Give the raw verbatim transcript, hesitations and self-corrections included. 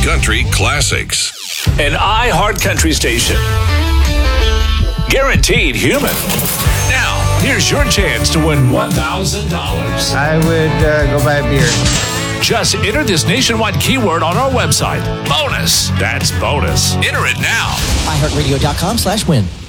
Country classics. An iHeart Country station. Guaranteed human. Now, here's your chance to win one thousand dollars. I would uh, go buy a beer. Just enter this nationwide keyword on our website. Bonus. That's bonus. Enter it now. iHeartRadio.com slash win.